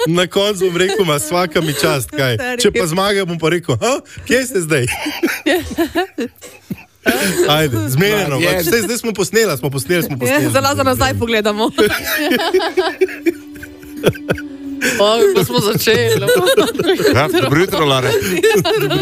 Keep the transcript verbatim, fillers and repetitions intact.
Na koncu bom rekel, ma svaka mi čast, kaj. Če pa zmaga, bom pa rekel, kje ste zdaj? Ajde, zmenjeno. Zdaj, zdaj smo posneli, smo posneli, smo posneli. Zelo za nazaj pogledamo. O, ko smo začeli. Ja, dobro jutro, Lare.